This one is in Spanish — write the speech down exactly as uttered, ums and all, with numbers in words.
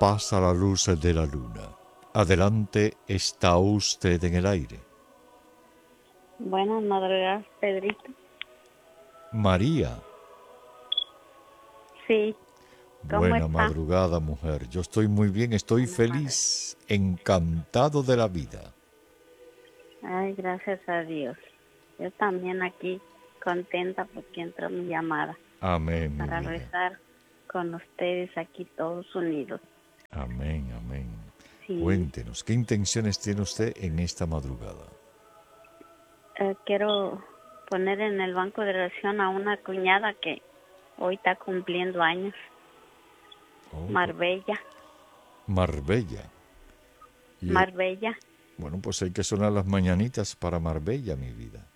pasa la luz de la luna. Adelante, está usted en el aire. Buenas madrugadas, Pedrito. María. Sí. ¿Cómo Buena está? madrugada, mujer. Yo estoy muy bien, estoy Buenas madrugadas. feliz, encantado de la vida. Ay, gracias a Dios. Yo también aquí contenta porque entró mi llamada Amén, mi para vida. rezar con ustedes aquí todos unidos. Amén, amén. Sí. Cuéntenos, ¿qué intenciones tiene usted en esta madrugada? Eh, quiero poner en el banco de oración a una cuñada que hoy está cumpliendo años. Oh, Marbella. Marbella. Y, eh, Marbella. bueno, pues hay que sonar las mañanitas para Marbella, mi vida.